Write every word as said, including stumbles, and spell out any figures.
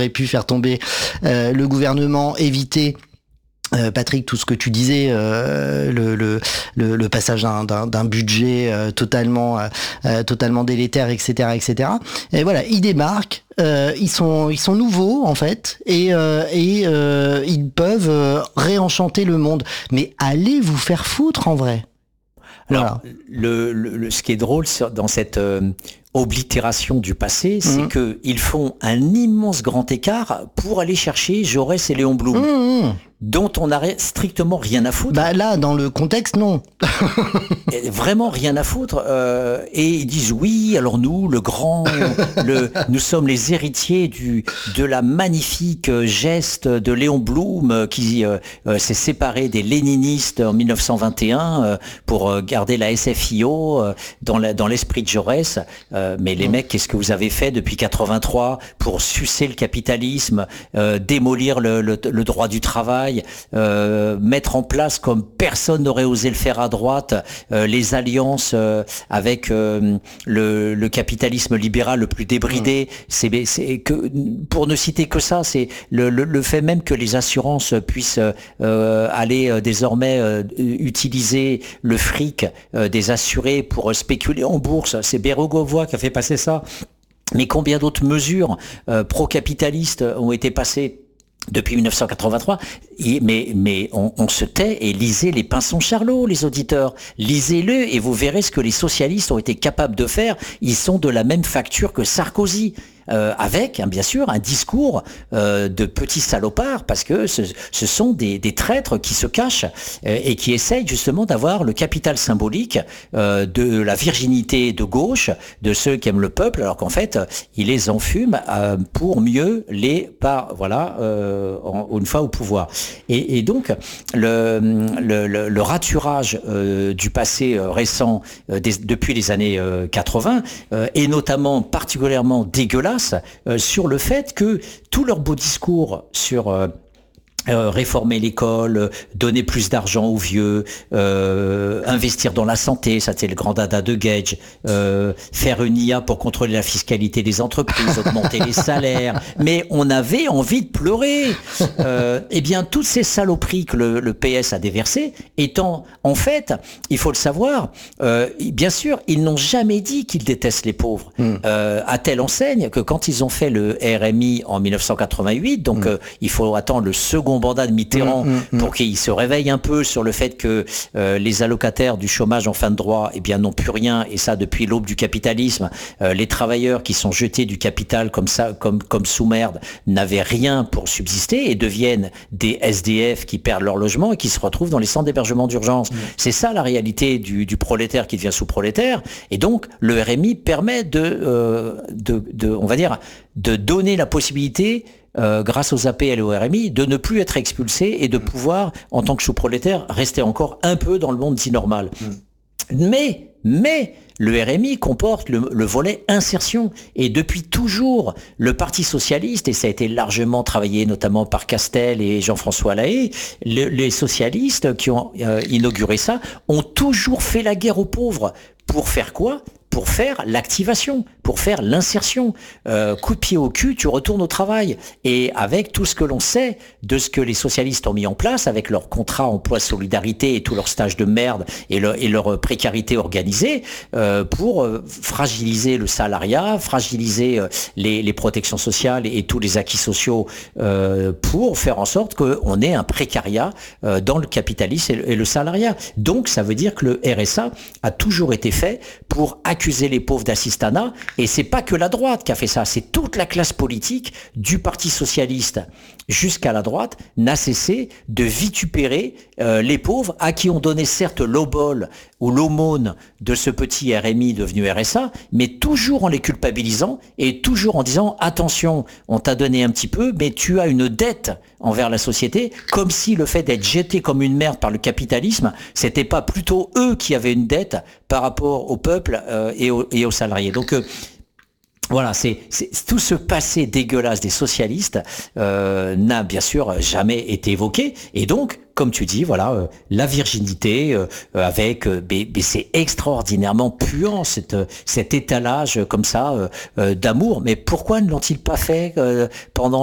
aurait pu faire tomber euh, le gouvernement, éviter Euh, Patrick, tout ce que tu disais, euh, le, le, le, le passage d'un, d'un, d'un budget euh, totalement, euh, totalement délétère, et cetera, et cetera. Et voilà, ils débarquent, euh, ils sont, ils sont nouveaux en fait, et, euh, et euh, ils peuvent euh, réenchanter le monde. Mais allez vous faire foutre en vrai. Alors, Voilà. le, le, le, ce qui est drôle dans cette euh, oblitération du passé, c'est Mmh. que ils font un immense grand écart pour aller chercher Jaurès et Léon Blum, Mmh. dont on n'a strictement rien à foutre. Bah là, dans le contexte, non. Vraiment rien à foutre. Euh, et ils disent oui, alors nous, le grand, le, nous sommes les héritiers du, de la magnifique geste de Léon Blum qui euh, euh, s'est séparé des léninistes en mille neuf cent vingt et un euh, pour euh, garder la S F I O euh, dans, la, dans l'esprit de Jaurès. Euh, mais les mecs, qu'est-ce que vous avez fait depuis quatre-vingt-trois pour sucer le capitalisme, euh, démolir le, le, le droit du travail, euh, mettre en place, comme personne n'aurait osé le faire à droite, euh, les alliances euh, avec euh, le, le capitalisme libéral le plus débridé. Mmh. C'est, c'est que, pour ne citer que ça, c'est le, le, le fait même que les assurances puissent euh, aller euh, désormais euh, utiliser le fric euh, des assurés pour euh, spéculer en bourse. C'est Bérégovoy qui a fait passer ça. Mais combien d'autres mesures euh, pro-capitalistes ont été passées depuis mille neuf cent quatre-vingt-trois, mais, mais on, on se tait et lisez les Pinson Charlot, les auditeurs. Lisez-le et vous verrez ce que les socialistes ont été capables de faire. Ils sont de la même facture que Sarkozy. Euh, avec, hein, bien sûr, un discours euh, de petits salopards, parce que ce, ce sont des, des traîtres qui se cachent euh, et qui essayent justement d'avoir le capital symbolique euh, de la virginité de gauche, de ceux qui aiment le peuple, alors qu'en fait, ils les enfument euh, pour mieux les par voilà euh, en, une fois au pouvoir. Et, et donc, le, le, le, le raturage euh, du passé euh, récent euh, des, depuis les années euh, quatre-vingts euh, et notamment particulièrement dégueulasse Euh, sur le fait que tous leurs beaux discours sur euh, Euh, réformer l'école, euh, donner plus d'argent aux vieux, euh, investir dans la santé, ça c'est le grand dada de Gage, euh, faire une I A pour contrôler la fiscalité des entreprises, augmenter les salaires, mais on avait envie de pleurer. Euh, eh bien, toutes ces saloperies que le, le P S a déversées, étant, en fait, il faut le savoir, euh, bien sûr, ils n'ont jamais dit qu'ils détestent les pauvres, mmh. euh, à telle enseigne que quand ils ont fait le R M I en mille neuf cent quatre-vingt-huit, donc mmh. euh, il faut attendre le second mandat de Mitterrand mmh, mmh, pour qu'il se réveille un peu sur le fait que euh, les allocataires du chômage en fin de droit eh bien, n'ont plus rien, et ça depuis l'aube du capitalisme. Euh, les travailleurs qui sont jetés du capital comme ça, comme, comme sous merde, n'avaient rien pour subsister et deviennent des S D F qui perdent leur logement et qui se retrouvent dans les centres d'hébergement d'urgence. Mmh. C'est ça la réalité du, du prolétaire qui devient sous-prolétaire. Et donc le R M I permet de, euh, de, de, on va dire, de donner la possibilité Euh, grâce aux A P L et au R M I, de ne plus être expulsé et de pouvoir, en tant que sous-prolétaire, rester encore un peu dans le monde dit normal. Mm. Mais, mais, le R M I comporte le, le volet insertion. Et depuis toujours, le Parti socialiste, et ça a été largement travaillé notamment par Castel et Jean-François Lahaye, le, les socialistes qui ont euh, inauguré ça, ont toujours fait la guerre aux pauvres. Pour faire quoi ? Pour faire l'activation, pour faire l'insertion. Euh, coup de pied au cul, tu retournes au travail. Et avec tout ce que l'on sait de ce que les socialistes ont mis en place, avec leur contrat emploi-solidarité et tous leurs stages de merde et, le, et leur précarité organisée, euh, pour euh, fragiliser le salariat, fragiliser euh, les, les protections sociales et, et tous les acquis sociaux, euh, pour faire en sorte qu'on ait un précariat euh, dans le capitalisme et le, et le salariat. Donc ça veut dire que le R S A a toujours été fait pour accuser les pauvres d'assistanat, et c'est pas que la droite qui a fait ça, c'est toute la classe politique du Parti socialiste jusqu'à la droite n'a cessé de vitupérer euh, les pauvres à qui on donnait certes l'obole ou l'aumône de ce petit R M I devenu R S A, mais toujours en les culpabilisant et toujours en disant attention, on t'a donné un petit peu, mais tu as une dette envers la société, comme si le fait d'être jeté comme une merde par le capitalisme, c'était pas plutôt eux qui avaient une dette par rapport au peuple euh, et, aux, et aux salariés. Donc euh, voilà, c'est, c'est tout ce passé dégueulasse des socialistes euh, n'a bien sûr jamais été évoqué, et donc comme tu dis, voilà, euh, la virginité euh, avec, euh, mais, mais c'est extraordinairement puant cette, cet étalage comme ça euh, euh, d'amour. Mais pourquoi ne l'ont-ils pas fait euh, pendant